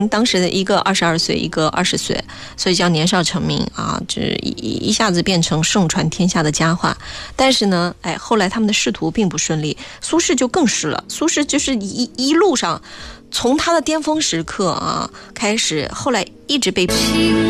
当时的一个22岁，一个20岁，所以叫年少成名啊，这一下子变成盛传天下的佳话。但是呢，后来他们的仕途并不顺利，苏轼就更是了。苏轼就是一路上，从他的巅峰时刻啊开始，后来一直被